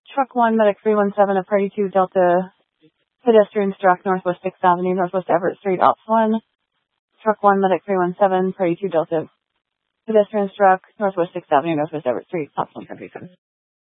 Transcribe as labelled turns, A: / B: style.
A: Truck 1, Medic 317, of Party 2, Delta. Pedestrian struck Northwest 6th Avenue, Northwest Everett Street, Ops 1. Truck 1, Medic 317, Party 2, Delta. Pedestrian struck Northwest 6th Avenue, Northwest Everett Street, Ops 1.